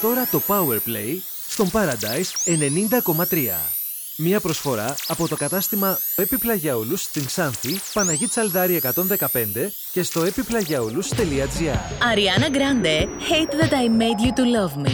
τώρα το Powerplay στον Paradise 90,3. Μία προσφορά από το κατάστημα Επιπλαγιαούλους στην Ξάνθη, Παναγή Τσαλδάρη 115 και στο epiplagiaoulous.gr. Ariana Grande, Hate That I Made You To Love Me.